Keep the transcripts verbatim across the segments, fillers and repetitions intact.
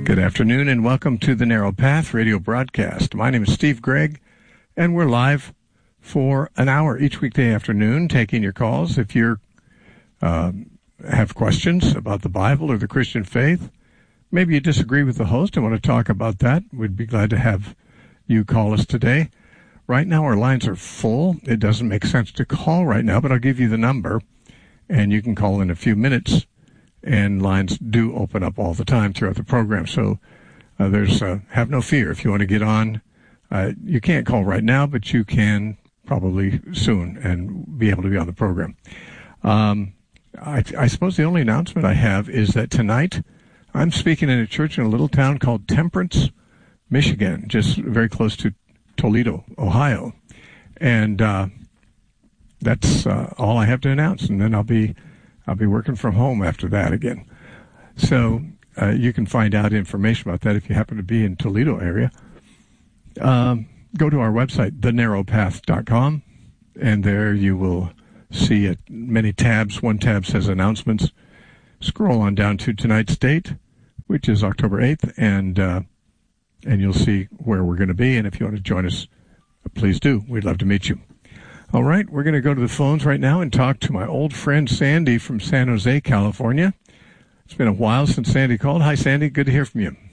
Good afternoon and welcome to the Narrow Path radio broadcast. My name is Steve Gregg and we're live for an hour each weekday afternoon taking your calls. If you uh, have questions about the Bible or the Christian faith, maybe you disagree with the host and want to talk about that, we'd be glad to have you call us today. Right now our lines are full. It doesn't make sense to call right now, but I'll give you the number and you can call in a few minutes. And lines do open up all the time throughout the program. So uh, there's uh, have no fear. If you want to get on, uh, you can't call right now, but you can probably soon and be able to be on the program. Um, I, I suppose the only announcement I have is that tonight I'm speaking in a church in a little town called Temperance, Michigan, just very close to Toledo, Ohio. And uh, that's uh, all I have to announce. And then I'll be I'll be working from home after that again. So uh, you can find out information about that if you happen to be in Toledo area. Um, go to our website, the narrow path dot com, and there you will see it, many tabs. One tab says announcements. Scroll on down to tonight's date, which is October eighth, and uh, and you'll see where we're going to be. And if you want to join us, please do. We'd love to meet you. All right, we're going to go to the phones right now and talk to my old friend Sandy from San Jose, California. It's been a while since Sandy called. Hi, Sandy. Good to hear from you.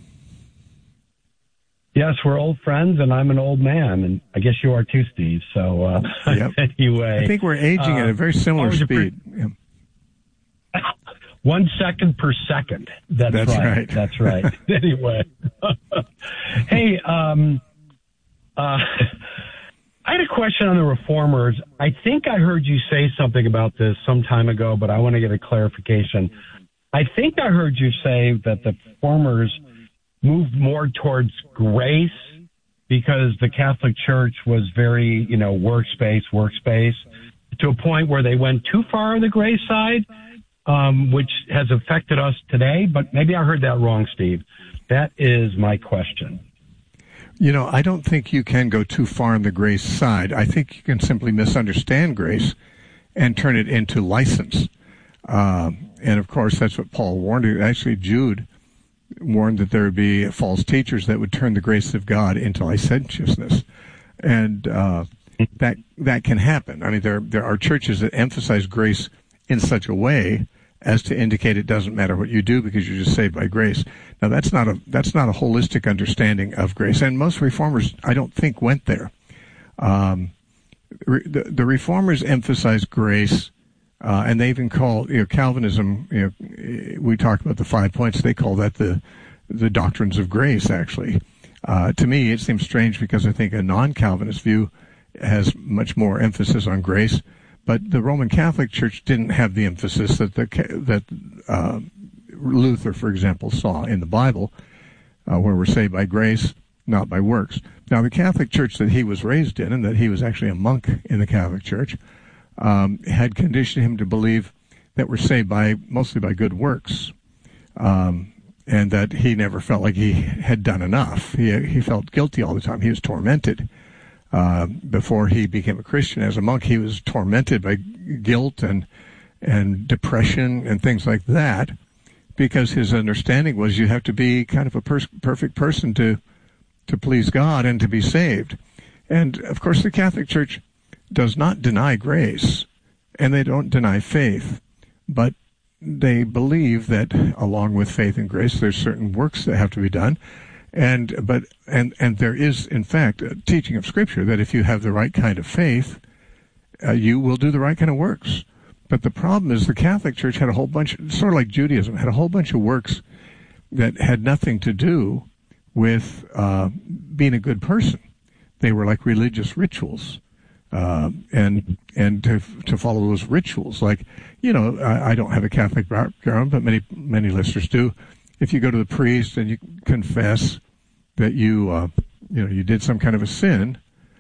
Yes, we're old friends, and I'm an old man, and I guess you are too, Steve. So uh, yep. Anyway. I think we're aging uh, at a very similar speed. Pre- yeah. One second per second. That's, That's right. right. That's right. Anyway. Hey, um, uh, I had a question on the Reformers. I think I heard you say something about this some time ago, but I want to get a clarification. I think I heard you say that the Reformers moved more towards grace because the Catholic Church was very, you know, workspace, workspace, to a point where they went too far on the grace side, um, which has affected us today. But maybe I heard that wrong, Steve. That is my question. You know, I don't think you can go too far on the grace side. I think you can simply misunderstand grace and turn it into license. Uh, and, of course, that's what Paul warned. Actually, Jude warned that there would be false teachers that would turn the grace of God into licentiousness. And uh, that that can happen. I mean, there there are churches that emphasize grace in such a way as to indicate it doesn't matter what you do because you're just saved by grace. Now, that's not a that's not a holistic understanding of grace, and most reformers, I don't think, went there. Um, re, the, the reformers emphasize grace, uh, and they even call, you know, Calvinism. You know, we talked about the five points. They call that the the doctrines of grace. Actually, uh, to me, it seems strange because I think a non-Calvinist view has much more emphasis on grace. But the Roman Catholic Church didn't have the emphasis that the that uh, Luther, for example, saw in the Bible, uh, where we're saved by grace, not by works. Now, the Catholic Church that he was raised in, and that he was actually a monk in the Catholic Church, um, had conditioned him to believe that we're saved by mostly by good works, um, and that he never felt like he had done enough. He he felt guilty all the time. He was tormented. Uh, before he became a Christian as a monk, he was tormented by guilt and and depression and things like that, because his understanding was you have to be kind of a pers- perfect person to to please God and to be saved. And of course, the Catholic Church does not deny grace, and they don't deny faith, but they believe that along with faith and grace, there's certain works that have to be done. And but and and there is, in fact, a teaching of Scripture that if you have the right kind of faith, uh, you will do the right kind of works. But the problem is the Catholic Church had a whole bunch, sort of like Judaism, had a whole bunch of works that had nothing to do with uh, being a good person. They were like religious rituals, uh, and and to to follow those rituals, like, you know, I, I don't have a Catholic background, but many many listeners do. If you go to the priest and you confess that you, uh, you know, you did some kind of a sin,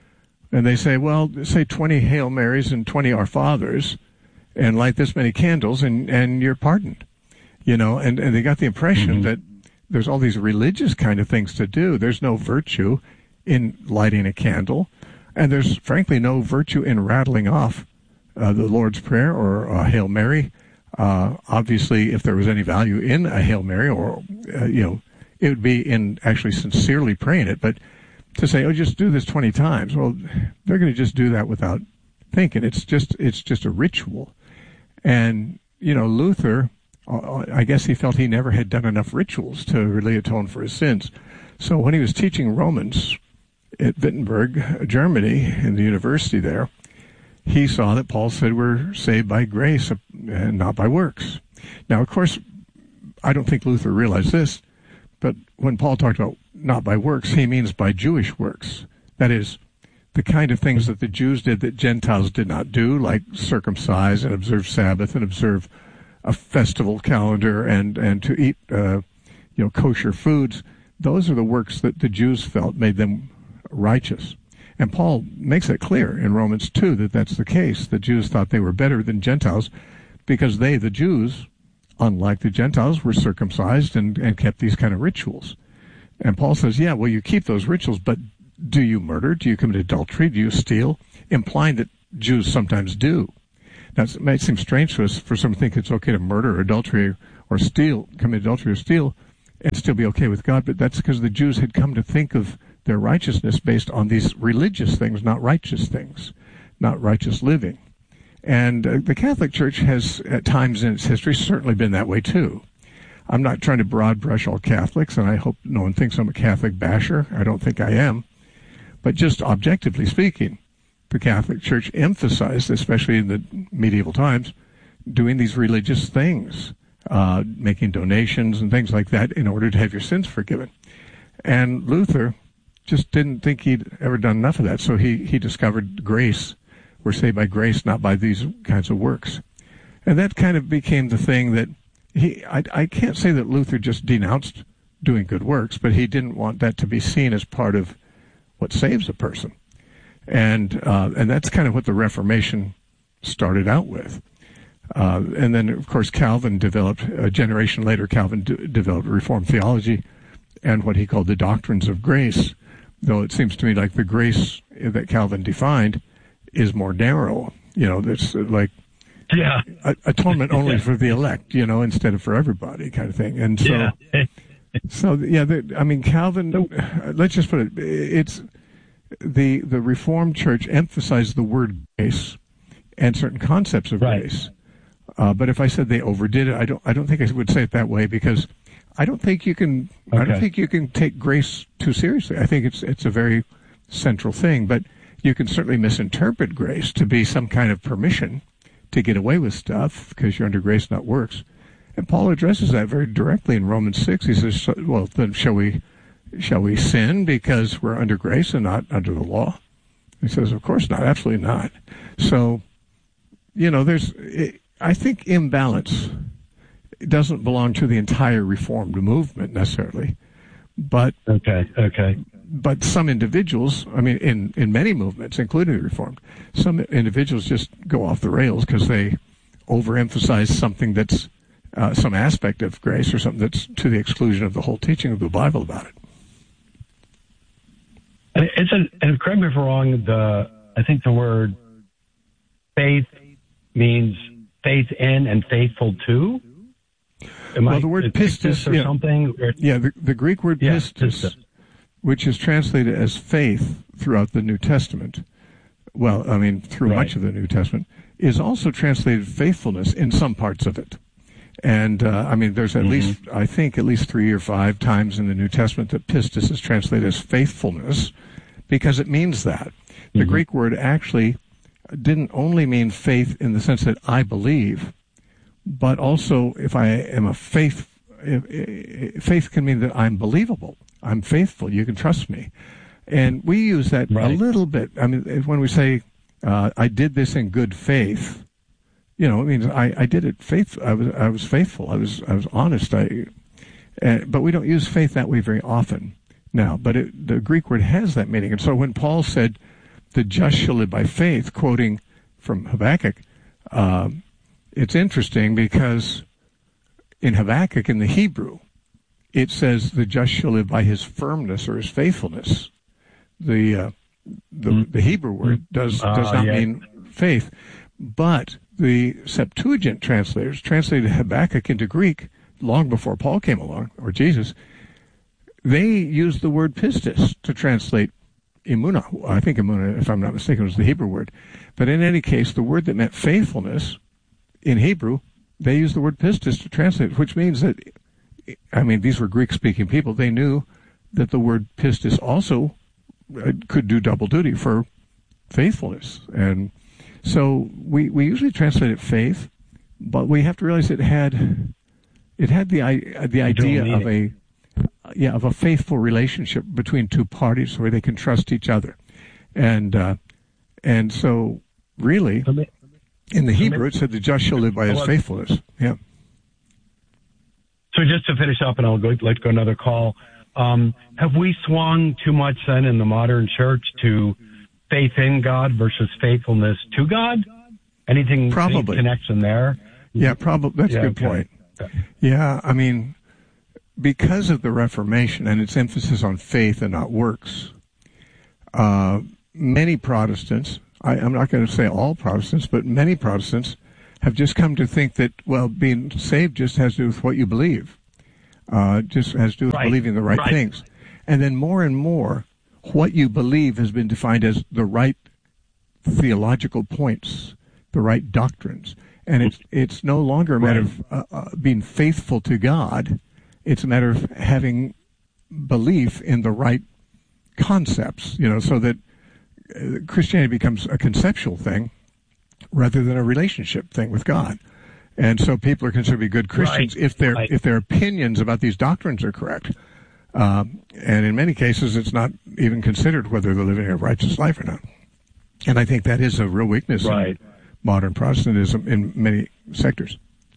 and they say, well, say twenty Hail Marys and twenty Our Fathers, and light this many candles, and, and you're pardoned, you know, and, and they got the impression mm-hmm. that there's all these religious kind of things to do. There's no virtue in lighting a candle, and there's frankly no virtue in rattling off uh, the Lord's Prayer or uh, Hail Mary. Uh, obviously, if there was any value in a Hail Mary or, uh, you know, it would be in actually sincerely praying it, but to say, oh, just do this twenty times. Well, they're going to just do that without thinking. It's just, it's just a ritual. And, you know, Luther, I guess he felt he never had done enough rituals to really atone for his sins. So when he was teaching Romans at Wittenberg, Germany, in the university there, he saw that Paul said we're saved by grace and not by works. Now, of course, I don't think Luther realized this, but when Paul talked about not by works, he means by Jewish works. That is, the kind of things that the Jews did that Gentiles did not do, like circumcise and observe Sabbath and observe a festival calendar and, and to eat, uh, you know, kosher foods. Those are the works that the Jews felt made them righteous. And Paul makes it clear in Romans two that that's the case. The Jews thought they were better than Gentiles because they, the Jews, unlike the Gentiles, were circumcised and, and kept these kind of rituals. And Paul says, yeah, well, you keep those rituals, but do you murder? Do you commit adultery? Do you steal? Implying that Jews sometimes do. Now, it may seem strange to us for some to think it's okay to murder or adultery or steal, commit adultery or steal, and still be okay with God, but that's because the Jews had come to think of their righteousness based on these religious things, not righteous things, not righteous living. And uh, the Catholic Church has, at times in its history, certainly been that way too. I'm not trying to broad brush all Catholics, and I hope no one thinks I'm a Catholic basher. I don't think I am. But just objectively speaking, the Catholic Church emphasized, especially in the medieval times, doing these religious things, uh, making donations and things like that in order to have your sins forgiven. And Luther just didn't think he'd ever done enough of that, so he, he discovered grace. We're saved by grace, not by these kinds of works. And that kind of became the thing that he, I, I can't say that Luther just denounced doing good works, but he didn't want that to be seen as part of what saves a person. And uh, and that's kind of what the Reformation started out with. Uh, and then, of course, Calvin developed, a generation later, Calvin d- developed Reformed theology and what he called the doctrines of grace, though it seems to me like the grace that Calvin defined is more narrow. You know, it's like yeah. a- atonement only for the elect, you know, instead of for everybody kind of thing. And so, yeah. so yeah, the, I mean, Calvin, uh, let's just put it, it's, the the Reformed Church emphasized the word grace and certain concepts of right. grace. Uh, but if I said they overdid it, I don't I don't think I would say it that way, because I don't think you can okay. I don't think you can take grace too seriously. I think it's it's a very central thing, but you can certainly misinterpret grace to be some kind of permission to get away with stuff because you're under grace, not works. And Paul addresses that very directly in Romans six. He says, well, then shall we Shall we sin because we're under grace and not under the law? He says, of course not, absolutely not. So, you know, there's, I think imbalance doesn't belong to the entire Reformed movement necessarily, but okay, okay. But some individuals, I mean, in, in many movements, including the Reformed, some individuals just go off the rails because they overemphasize something that's uh, some aspect of grace or something that's to the exclusion of the whole teaching of the Bible about it. And it's a, and correct me if I'm wrong, the, I think the word faith means faith in and faithful to. Am well, I, the word pistis, or yeah, something? Or, yeah, the, the Greek word yeah, pistis, pistis, which is translated as faith throughout the New Testament, well, I mean, through right. much of the New Testament, is also translated faithfulness in some parts of it. And, uh, I mean, there's at mm-hmm. least, I think, at least three or five times in the New Testament that pistis is translated as faithfulness because it means that. The mm-hmm. Greek word actually didn't only mean faith in the sense that I believe, but also if I am a faith, if, if, faith can mean that I'm believable. I'm faithful. You can trust me. And we use that right. a little bit. I mean, when we say, uh, I did this in good faith, you know, it means I, I did it faith. I was I was faithful. I was I was honest. I, uh, but we don't use faith that way very often now. But it, the Greek word has that meaning. And so when Paul said, "The just shall live by faith," quoting from Habakkuk, uh, it's interesting because in Habakkuk in the Hebrew, it says, "The just shall live by his firmness or his faithfulness." The uh, the, mm-hmm. the Hebrew word does uh, does not yeah. mean faith, but the Septuagint translators translated Habakkuk into Greek long before Paul came along, or Jesus, they use the word pistis to translate emunah. I think emunah, if I'm not mistaken, was the Hebrew word. But in any case, the word that meant faithfulness in Hebrew, they used the word pistis to translate, which means that, I mean, these were Greek-speaking people. They knew that the word pistis also could do double duty for faithfulness. And so we, we usually translate it faith, but we have to realize it had it had the the idea of a yeah of a faithful relationship between two parties where they can trust each other, and uh, and so really in the Hebrew it said the just shall live by his faithfulness. Yeah. So just to finish up, and I'll go let's go another call. Um, have we swung too much then in the modern church to faith in God versus faithfulness to God? Anything, probably. Any connection there? Yeah, probably. That's yeah, a good okay. point. Okay. Yeah, I mean, because of the Reformation and its emphasis on faith and not works, uh, many Protestants, I, I'm not going to say all Protestants, but many Protestants have just come to think that, well, being saved just has to do with what you believe. Uh, just has to do with right. believing the right, right things. And then more and more, what you believe has been defined as the right theological points, the right doctrines. And it's it's no longer a matter right. of uh, uh, being faithful to God. It's a matter of having belief in the right concepts, you know, so that uh, Christianity becomes a conceptual thing rather than a relationship thing with God. And so people are considered to be good Christians right. if their right. if their opinions about these doctrines are correct. Um, and in many cases, it's not even considered whether they're living a righteous life or not. And I think that is a real weakness right. in modern Protestantism in many sectors.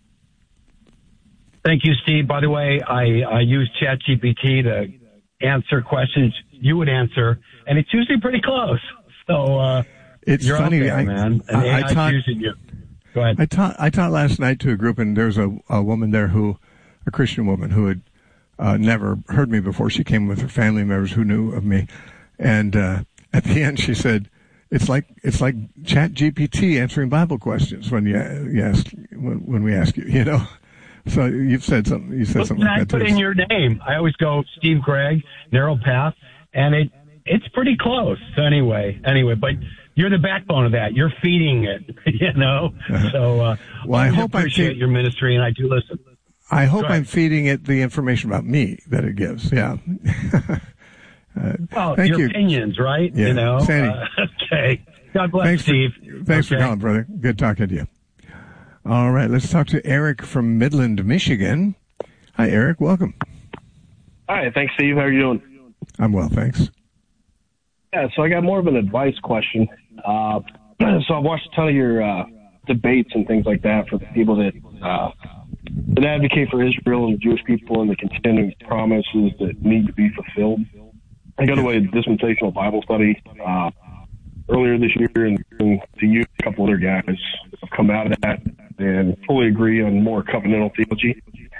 Thank you, Steve. By the way, I, I use ChatGPT to answer questions you would answer, and it's usually pretty close. So uh, it's you're funny, there, I, man. And I, I taught. Using you. Go ahead. I taught I taught last night to a group, and there was a, a woman there who, a Christian woman who had uh, never heard me before. She came with her family members who knew of me, and uh, at the end she said, "It's like it's like ChatGPT answering Bible questions when you, you ask when, when we ask you, you know." So you've said something. You said well, something. I like that put in your name. I always go Steve Gregg, Narrow Path, and it it's pretty close. So anyway, anyway, but. You're the backbone of that. You're feeding it, you know. So, uh, well, I hope I appreciate feed, your ministry, and I do listen. I hope I'm feeding it the information about me that it gives. Yeah. uh, well, thank your you. opinions, right? Yeah. You know. Sandy. Uh, okay. God bless, thanks Steve. For, thanks okay. for calling, brother. Good talking to you. All right, let's talk to Eric from Midland, Michigan. Hi, Eric. Welcome. Hi. Thanks, Steve. How are you doing? I'm well, thanks. Yeah, so I got more of an advice question. Uh, so I've watched a ton of your uh, debates and things like that for the people that uh, that advocate for Israel and the Jewish people and the continuing promises that need to be fulfilled. I got away a dispensational Bible study uh, earlier this year, and, and to you, a couple other guys have come out of that and fully agree on more covenantal theology.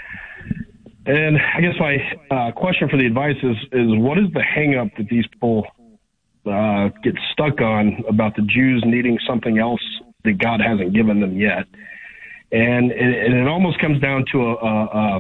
And I guess my uh, question for the advice is, is what is the hang-up that these people Uh, get stuck on about the Jews needing something else that God hasn't given them yet? And it, and it almost comes down to a, a, a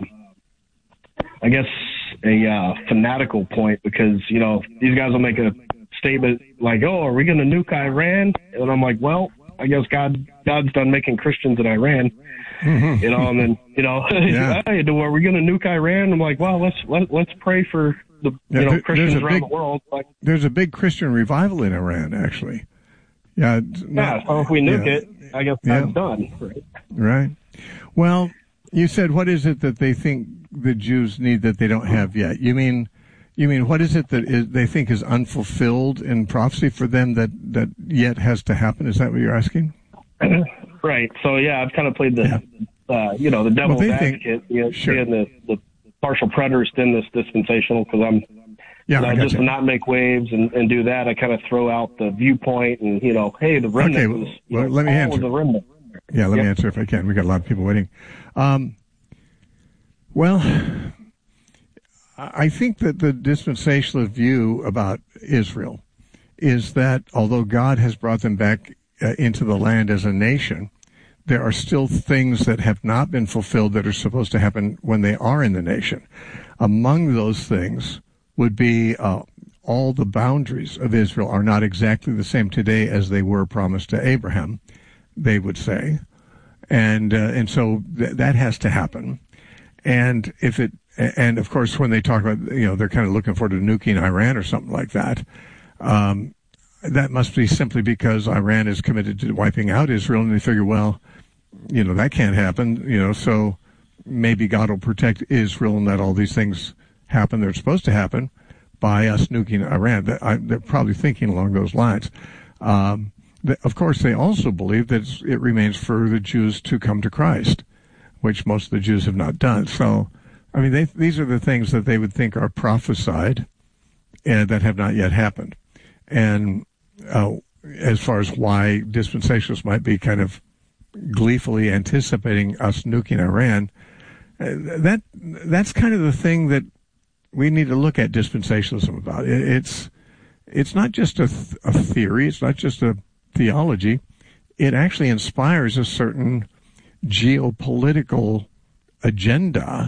I guess, a uh, fanatical point, because, you know, these guys will make a statement like, oh, are we going to nuke Iran? And I'm like, well, I guess God God's done making Christians in Iran. Mm-hmm. You know, and then, you know, yeah. hey, are we going to nuke Iran? I'm like, well, let's let, let's pray for the yeah, you know there, Christians around big, the world. Like, there's a big Christian revival in Iran, actually. Yeah. Not, yeah. So if we nuke yeah. it, I guess yeah. that's done. Right? Right. Well, you said, what is it that they think the Jews need that they don't have yet? You mean, you mean what is it that is, they think is unfulfilled in prophecy for them that that yet has to happen? Is that what you're asking? Right. So yeah, I've kind of played the, yeah. uh, you know, the devil's well, advocate, think, you know, sure. being the, the partial preterist in this dispensational, because I'm, yeah, you know, just you. to not make waves and, and do that, I kind of throw out the viewpoint and, you know, hey, the remnant okay, well, was, you well, know, let me answer. The remnant. Yeah, let yep. me answer if I can. We got a lot of people waiting. Um, well, I think that the dispensational view about Israel is that although God has brought them back uh, into the land as a nation, there are still things that have not been fulfilled that are supposed to happen when they are in the nation. Among those things would be uh, all the boundaries of Israel are not exactly the same today as they were promised to Abraham, they would say. And uh, and so th- that has to happen. And if it, and of course, when they talk about, you know, they're kind of looking forward to nuking Iran or something like that, um, that must be simply because Iran is committed to wiping out Israel, and they figure, well, you know, that can't happen, you know, so maybe God will protect Israel and let all these things happen that are supposed to happen by us nuking Iran. They're probably thinking along those lines. Um, of course, they also believe that it remains for the Jews to come to Christ, which most of the Jews have not done. So, I mean, they, these are the things that they would think are prophesied and that have not yet happened. And uh, as far as why dispensationalists might be kind of gleefully anticipating us nuking Iran, uh, that that's kind of the thing that we need to look at dispensationalism about. It, it's it's not just a, th- a theory. It's not just a theology. It actually inspires a certain geopolitical agenda,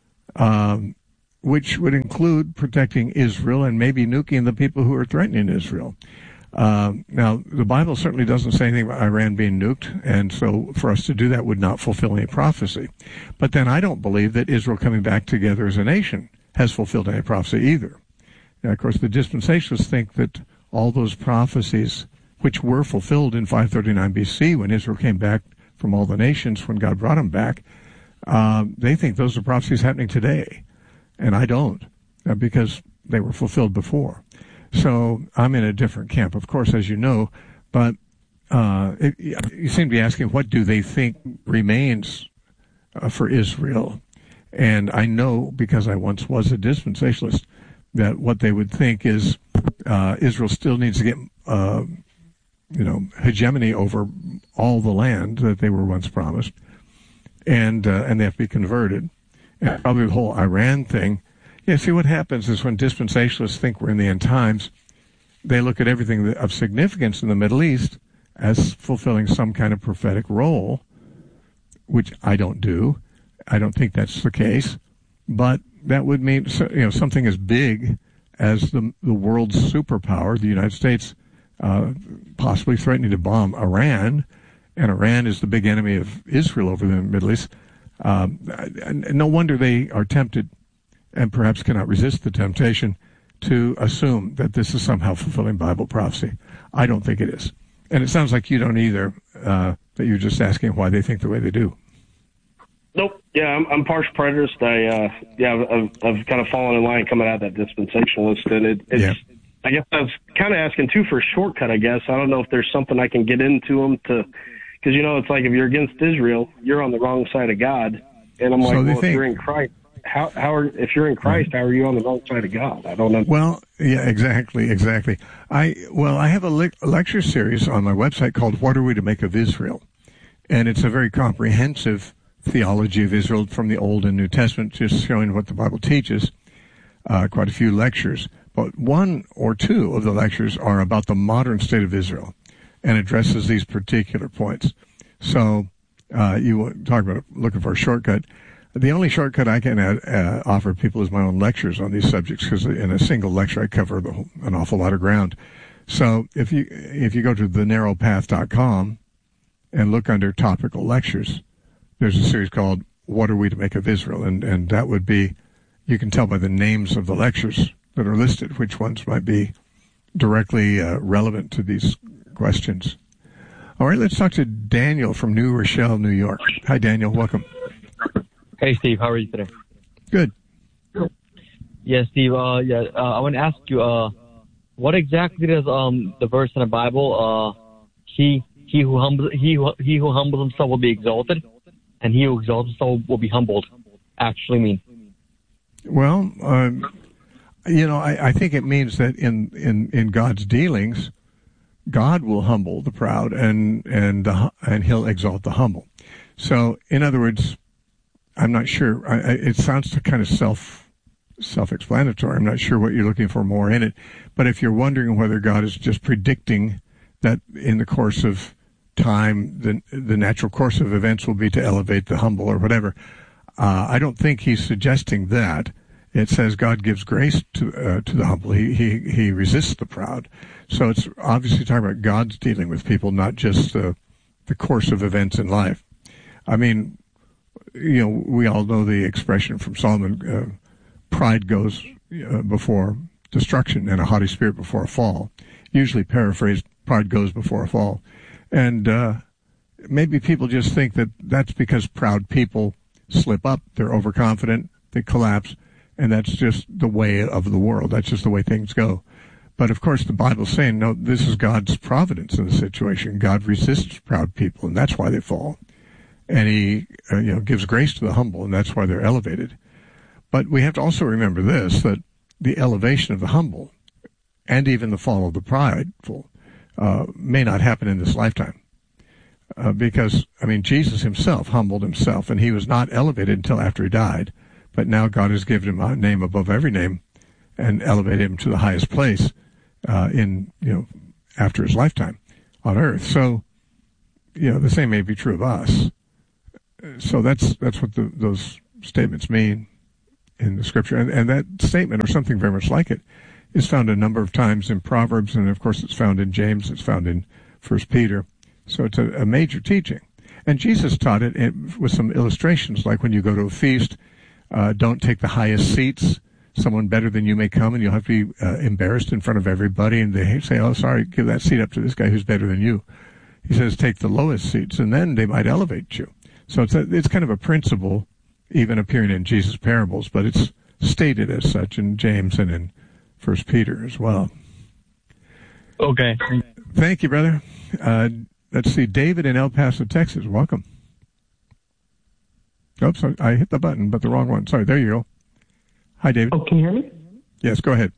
um, which would include protecting Israel and maybe nuking the people who are threatening Israel. Uh, now, the Bible certainly doesn't say anything about Iran being nuked, and so for us to do that would not fulfill any prophecy. But then I don't believe that Israel coming back together as a nation has fulfilled any prophecy either. Now, of course, the dispensationalists think that all those prophecies, which were fulfilled in five thirty-nine B C when Israel came back from all the nations, when God brought them back, uh, they think those are prophecies happening today. And I don't, uh, because they were fulfilled before. So I'm in a different camp, of course, as you know, but uh, it, you seem to be asking, what do they think remains uh, for Israel? And I know, because I once was a dispensationalist, that what they would think is uh, Israel still needs to get, uh, you know, hegemony over all the land that they were once promised, and uh, and they have to be converted. And probably the whole Iran thing. Yeah, see, what happens is when dispensationalists think we're in the end times, they look at everything of significance in the Middle East as fulfilling some kind of prophetic role, which I don't do. I don't think that's the case. But that would mean, you know, something as big as the the world's superpower, the United States, uh, possibly threatening to bomb Iran, and Iran is the big enemy of Israel over the Middle East. Um, no wonder they are tempted, and perhaps cannot resist the temptation, to assume that this is somehow fulfilling Bible prophecy. I don't think it is. And it sounds like you don't either, uh, that you're just asking why they think the way they do. Nope. Yeah, I'm, I'm partial preterist. I, uh, yeah, I've, I've kind of fallen in line coming out of that dispensationalist, and it, it's, yeah. I guess I was kind of asking, too, for a shortcut, I guess. I don't know if there's something I can get into them to, because, you know, it's like if you're against Israel, you're on the wrong side of God. And I'm like, so well, think, if you're in Christ, how, how are, if you're in Christ, how are you on the wrong side of God? I don't know. Well, yeah, exactly, exactly. I, well, I have a, le- a lecture series on my website called What Are We to Make of Israel? And it's a very comprehensive theology of Israel from the Old and New Testament, just showing what the Bible teaches, uh, quite a few lectures. But one or two of the lectures are about the modern state of Israel and addresses these particular points. So uh, you talk about looking for a shortcut. The only shortcut I can add, uh, offer people is my own lectures on these subjects, because in a single lecture I cover the whole, an awful lot of ground. So if you if you go to the narrow path dot com and look under topical lectures, there's a series called What Are We to Make of Israel? And, and that would be, you can tell by the names of the lectures that are listed which ones might be directly uh, relevant to these questions. All right, let's talk to Daniel from New Rochelle, New York. Hi, Daniel. Welcome. Hey, Steve. How are you today? Good. Yeah, Steve. Uh, yeah, uh, I want to ask you, uh, what exactly does um, the verse in the Bible, uh, he he who humbles he who, he who humbles himself will be exalted, and he who exalts himself will be humbled, actually mean? Well, um, you know, I, I think it means that in, in, in God's dealings, God will humble the proud, and and the, and He'll exalt the humble. So, in other words, I'm not sure. I, I, it sounds kind of self self-explanatory. I'm not sure what you're looking for more in it. But if you're wondering whether God is just predicting that in the course of time, the the natural course of events will be to elevate the humble or whatever, uh, I don't think He's suggesting that. It says God gives grace to uh, to the humble. He, he he resists the proud. So it's obviously talking about God's dealing with people, not just the the course of events in life. I mean, you know, we all know the expression from Solomon: uh, "Pride goes uh, before destruction, and a haughty spirit before a fall." Usually paraphrased, "Pride goes before a fall," and uh, maybe people just think that that's because proud people slip up, they're overconfident, they collapse, and that's just the way of the world. That's just the way things go. But of course, the Bible's saying, no, this is God's providence in the situation. God resists proud people, and that's why they fall. And He, uh, you know, gives grace to the humble, and that's why they're elevated. But we have to also remember this: that the elevation of the humble, and even the fall of the prideful, uh, may not happen in this lifetime. Uh, because, I mean, Jesus himself humbled himself, and he was not elevated until after he died. But now God has given him a name above every name and elevated him to the highest place uh, in, you know, after his lifetime on earth. So, you know, the same may be true of us. So that's that's what the, those statements mean in the Scripture. And, and that statement, or something very much like it, is found a number of times in Proverbs, and of course it's found in James, it's found in First Peter. So it's a, a major teaching. And Jesus taught it in, with some illustrations, like when you go to a feast, uh, don't take the highest seats. Someone better than you may come, and you'll have to be uh, embarrassed in front of everybody, and they say, oh, sorry, give that seat up to this guy who's better than you. He says, take the lowest seats, and then they might elevate you. So it's, a, it's kind of a principle, even appearing in Jesus' parables, but it's stated as such in James and in First Peter as well. Okay. Thank you, brother. Uh, let's see, David in El Paso, Texas. Welcome. Oops, I hit the button, but the wrong one. Sorry, there you go. Hi, David. Oh, can you hear me? Yes, go ahead.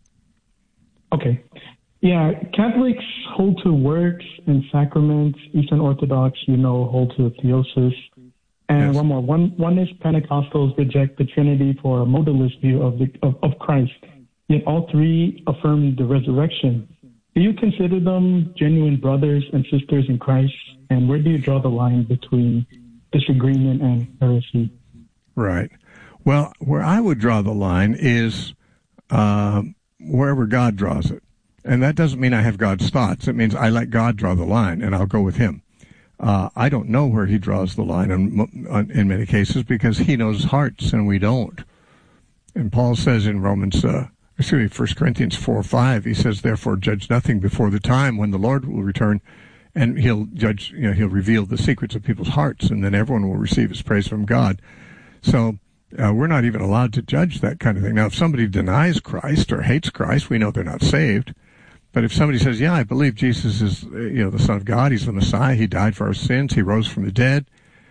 Okay. Yeah, Catholics hold to works and sacraments. Eastern Orthodox, you know, hold to theosis. And Yes. one more. One, one is Pentecostals reject the Trinity for a modalist view of, the, of, of Christ. Yet all three affirm the resurrection. Do you consider them genuine brothers and sisters in Christ? And where do you draw the line between disagreement and heresy? Right. Well, where I would draw the line is uh, wherever God draws it. And that doesn't mean I have God's thoughts. It means I let God draw the line, and I'll go with him. Uh, I don't know where he draws the line in, in many cases, because he knows hearts and we don't. And Paul says in Romans, uh, excuse me, First Corinthians four five, he says, therefore judge nothing before the time when the Lord will return, and he'll judge, you know, he'll reveal the secrets of people's hearts, and then everyone will receive his praise from God. So uh, we're not even allowed to judge that kind of thing. Now, if somebody denies Christ or hates Christ, we know they're not saved. But if somebody says, yeah, I believe Jesus is, you know, the Son of God, he's the Messiah, he died for our sins, he rose from the dead,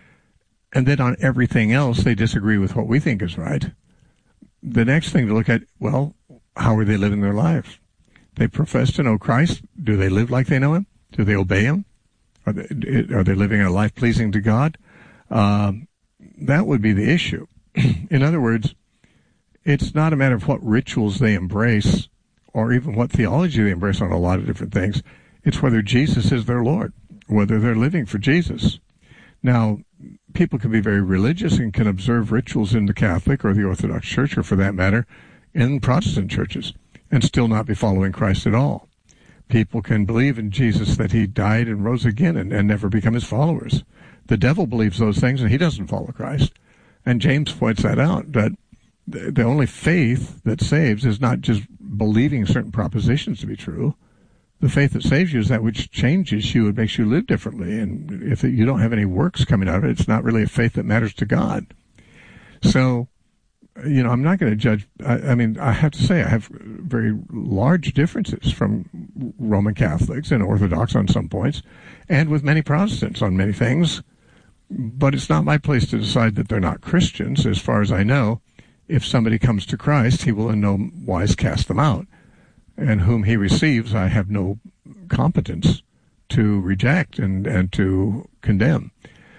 and then on everything else they disagree with what we think is right, the next thing to look at, well, how are they living their lives? They profess to know Christ. Do they live like they know him? Do they obey him? Are they, are they living a life pleasing to God? Um, that would be the issue. In other words, it's not a matter of what rituals they embrace or even what theology they embrace on a lot of different things. It's whether Jesus is their Lord, whether they're living for Jesus. Now, people can be very religious and can observe rituals in the Catholic or the Orthodox Church, or for that matter, in Protestant churches, and still not be following Christ at all. People can believe in Jesus, that he died and rose again, and, and never become his followers. The devil believes those things, and he doesn't follow Christ. And James points that out, that the only faith that saves is not just believing certain propositions to be true. The faith that saves you is that which changes you and makes you live differently. And if you don't have any works coming out of it, it's not really a faith that matters to God. So, you know, I'm not going to judge. I, I mean, I have to say I have very large differences from Roman Catholics and Orthodox on some points, and with many Protestants on many things. But it's not my place to decide that they're not Christians. As far as I know, if somebody comes to Christ, he will in no wise cast them out. And whom he receives, I have no competence to reject and, and to condemn.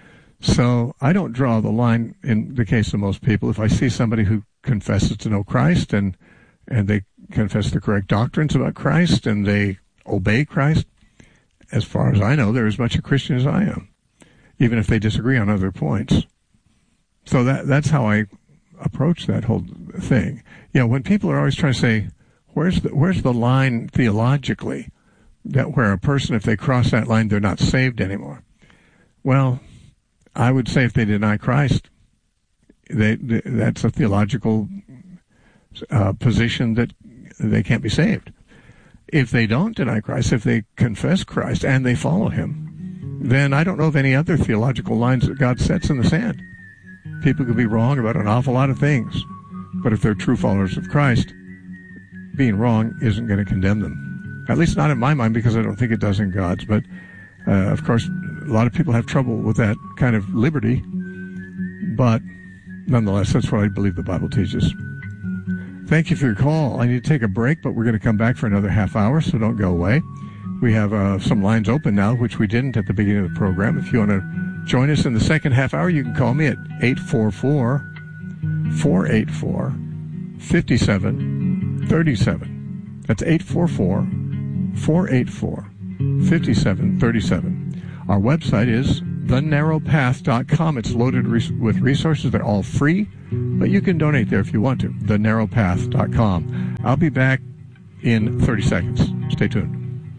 So I don't draw the line in the case of most people. If I see somebody who confesses to know Christ and and they confess the correct doctrines about Christ and they obey Christ, as far as I know, they're as much a Christian as I am, even if they disagree on other points. So that that's how I approach that whole thing. You know, when people are always trying to say, where's the, where's the line theologically that where a person, if they cross that line, they're not saved anymore? Well, I would say if they deny Christ, they, they that's a theological uh, position that they can't be saved. If they don't deny Christ, if they confess Christ and they follow him, then I don't know of any other theological lines that God sets in the sand. People could be wrong about an awful lot of things, but if they're true followers of Christ, being wrong isn't going to condemn them. At least not in my mind, because I don't think it does in God's. But, uh, of course, a lot of people have trouble with that kind of liberty. But, nonetheless, that's what I believe the Bible teaches. Thank you for your call. I need to take a break, but we're going to come back for another half hour, so don't go away. We have uh, some lines open now, which we didn't at the beginning of the program. If you want to join us in the second half hour, you can call me at eight four four, four eight four, five seven three seven. That's eight four four, four eight four, five seven three seven. Our website is the narrow path dot com. It's loaded res- with resources. They're all free, but you can donate there if you want to. the narrow path dot com. I'll be back in thirty seconds. Stay tuned.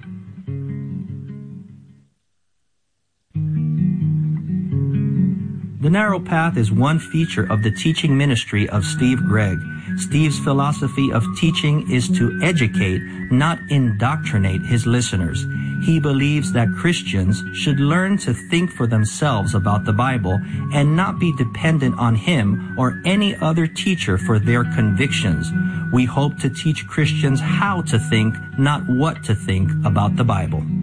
The Narrow Path is one feature of the teaching ministry of Steve Gregg. Steve's philosophy of teaching is to educate, not indoctrinate his listeners. He believes that Christians should learn to think for themselves about the Bible and not be dependent on him or any other teacher for their convictions. We hope to teach Christians how to think, not what to think about the Bible.